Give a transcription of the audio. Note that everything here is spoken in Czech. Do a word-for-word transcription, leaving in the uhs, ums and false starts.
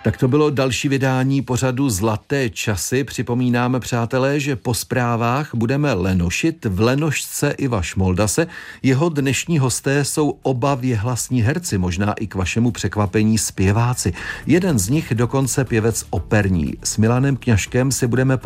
Tak to bylo další vydání pořadu Zlaté časy. Připomínáme, přátelé, že po zprávách budeme lenošit v lenošce Iva Šmoldase. Jeho dnešní hosté jsou oba věhlasní herci, možná i k vašemu překvapení zpěváci. Jeden z nich dokonce pěvec operní. S Milanem Kňažkem si budeme